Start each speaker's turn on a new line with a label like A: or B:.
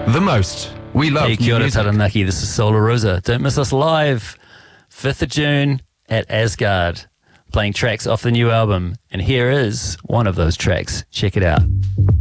A: the most. We love
B: Hey, kia ora
A: music.
B: Taranaki. This is Solar Rosa. Don't miss us live, 5th of June at Asgard, playing tracks off the new album. And here is one of those tracks. Check it out.